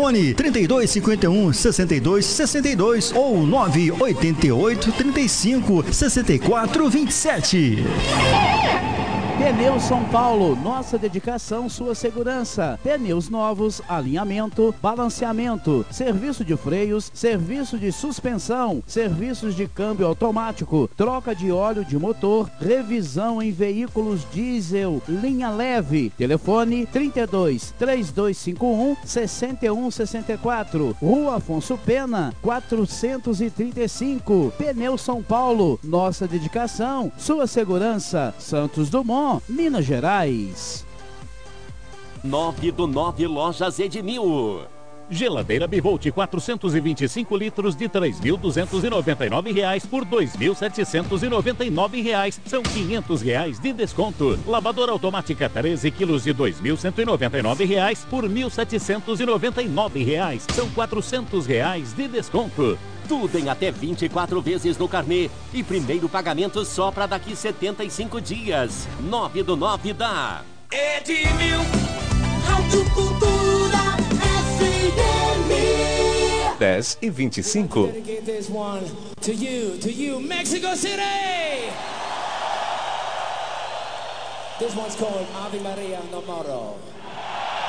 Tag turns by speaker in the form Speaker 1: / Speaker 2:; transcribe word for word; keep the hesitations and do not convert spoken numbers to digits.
Speaker 1: Fone trinta e dois, cinquenta e um, sessenta e dois, sessenta e dois ou nove oito oito, trinta e cinco, sessenta e quatro, vinte e sete.
Speaker 2: Pneus São Paulo, nossa dedicação, sua segurança. Pneus novos, alinhamento, balanceamento, serviço de freios, serviço de suspensão, serviços de câmbio automático, troca de óleo de motor, revisão em veículos diesel, linha leve. Telefone trinta e dois, três dois cinco um, seis um seis quatro, Rua Afonso Pena, quatrocentos e trinta e cinco. Pneus São Paulo, nossa dedicação, sua segurança. Santos Dumont, Minas Gerais.
Speaker 3: nove do nove Lojas Edmil.
Speaker 4: Geladeira Bivolt quatrocentos e vinte e cinco litros de três mil duzentos e noventa e nove reais por dois mil setecentos e noventa e nove reais. São quinhentos reais de desconto. Lavadora automática treze quilos de dois mil cento e noventa e nove reais por mil setecentos e noventa e nove reais. São quatrocentos reais de desconto.
Speaker 3: Tudo em até vinte e quatro vezes no carnê e primeiro pagamento só para daqui setenta e cinco dias. nove do nove da
Speaker 5: Edmil, Rádio Cultura F M.
Speaker 6: dez e vinte e cinco.
Speaker 5: To you, to you, Mexico City. This one's called Ave Maria no Moro.